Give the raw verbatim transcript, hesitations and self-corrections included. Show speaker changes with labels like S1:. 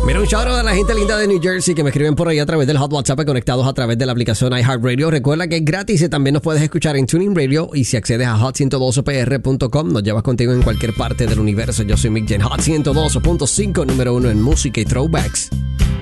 S1: Mira, un shout out a la gente linda de New Jersey que me escriben por ahí a través del Hot WhatsApp, conectados a través de la aplicación iHeartRadio. Recuerda que es gratis y también nos puedes escuchar en TuneIn Radio. Y si accedes a hot ciento doce p r punto com, nos llevas contigo en cualquier parte del universo. Yo soy Mick Jen, Hot ciento doce punto cinco, número uno en música y throwbacks.